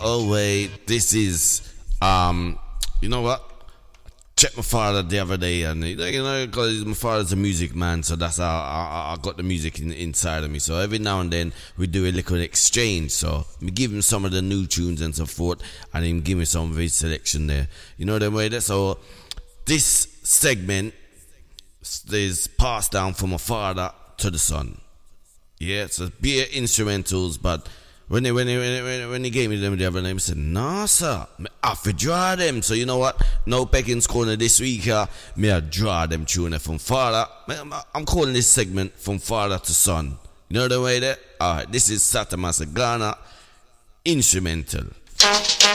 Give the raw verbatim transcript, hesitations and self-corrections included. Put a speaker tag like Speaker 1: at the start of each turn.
Speaker 1: oh wait, this is um, you know what? Check my father the other day, and you know, because my father's a music man, so that's how I, I, I got the music in, inside of me. So every now and then we do a little exchange. So we give him some of the new tunes and so forth, and him give me some of his selection there. You know the way that. So this segment is passed down from my father to the son. Yeah, so be it instrumentals, but. When they when they when they, when they gave me them the other name, I said, "Nah, sir, I have to draw them." So you know what? No Peckins corner this week here. Me I draw them tune from father. I'm calling this segment from father to son. You know the way that? All right, this is Satamasa Ghana instrumental.